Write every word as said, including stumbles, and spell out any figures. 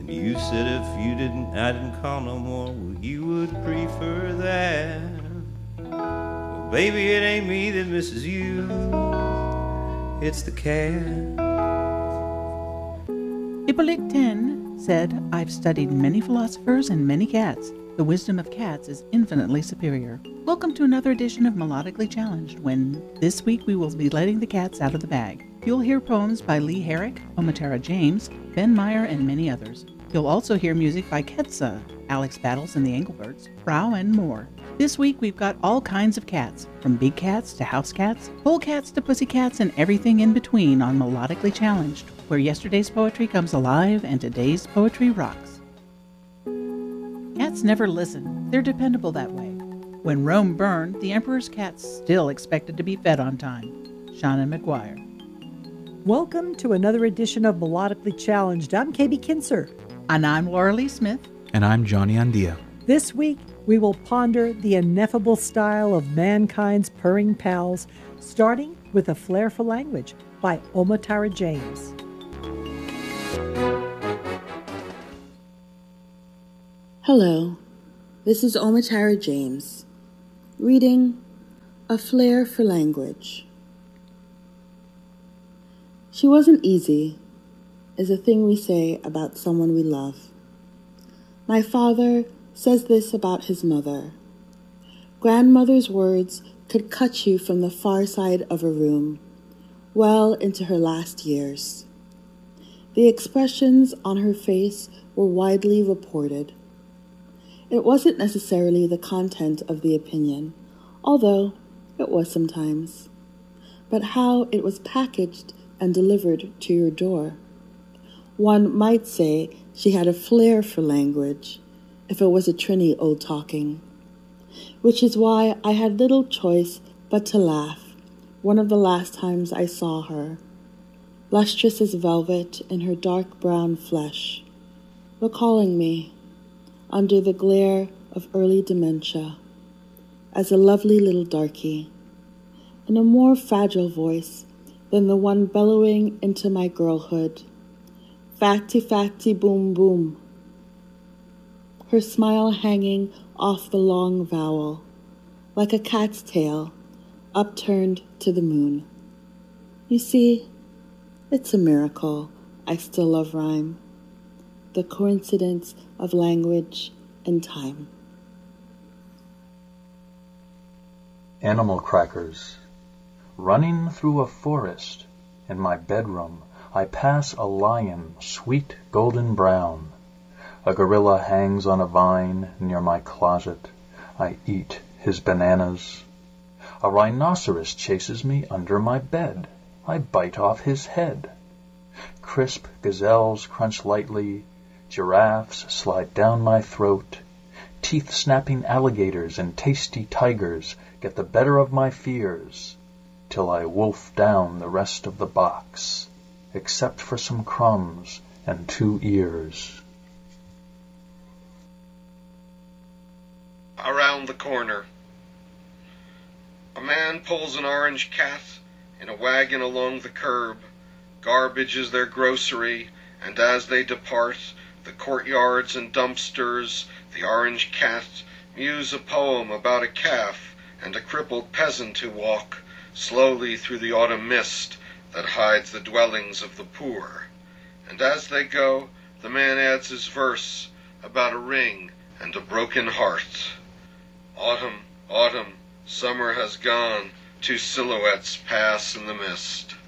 You said if you didn't, I didn't call no more, well, you would prefer that. Well, baby, it ain't me that misses you, it's the cat. Hippolyte Taine said, I've studied many philosophers and many cats. The wisdom of cats is infinitely superior. Welcome to another edition of Melodically Challenged, when this week we will be letting the cats out of the bag. You'll hear poems by Lee Herrick, Omatara James, Ben Meyer, and many others. You'll also hear music by Ketsa, Alex Battles and the Engelberts, Frau, and more. This week we've got all kinds of cats, from big cats to house cats, polecats to pussycats, and everything in between on Melodically Challenged, where yesterday's poetry comes alive and today's poetry rocks. Cats never listen. They're dependable that way. When Rome burned, the emperor's cats still expected to be fed on time. Shannon McGuire. Welcome to another edition of Melodically Challenged. I'm K B Kinser. And I'm Laura Lee Smith. And I'm Johnny Andia. This week, we will ponder the ineffable style of mankind's purring pals, starting with A Flair for Language by Omatara James. Hello, this is Omatara James, reading A Flair for Language. She wasn't easy, is a thing we say about someone we love. My father says this about his mother. Grandmother's words could cut you from the far side of a room, well into her last years. The expressions on her face were widely reported. It wasn't necessarily the content of the opinion, although it was sometimes, but how it was packaged and delivered to your door. One might say she had a flair for language, if it was a trini old talking, which is why I had little choice but to laugh one of the last times I saw her, lustrous as velvet in her dark brown flesh, recalling me, under the glare of early dementia, as a lovely little darky, in a more fragile voice than the one bellowing into my girlhood. Fatty, fatty, boom, boom. Her smile hanging off the long vowel, like a cat's tail, upturned to the moon. You see, it's a miracle I still love rhyme, the coincidence of language and time. Animal crackers. Running through a forest, in my bedroom, I pass a lion, sweet golden brown. A gorilla hangs on a vine near my closet. I eat his bananas. A rhinoceros chases me under my bed. I bite off his head. Crisp gazelles crunch lightly. Giraffes slide down my throat. Teeth-snapping alligators and tasty tigers get the better of my fears, till I wolf down the rest of the box, except for some crumbs and two ears. Around the corner. A man pulls an orange cat in a wagon along the curb. Garbage is their grocery, and as they depart the courtyards and dumpsters, the orange cat mews a poem about a calf and a crippled peasant who walk slowly through the autumn mist that hides the dwellings of the poor. And as they go, the man adds his verse about a ring and a broken heart. Autumn, autumn, summer has gone, two silhouettes pass in the mist.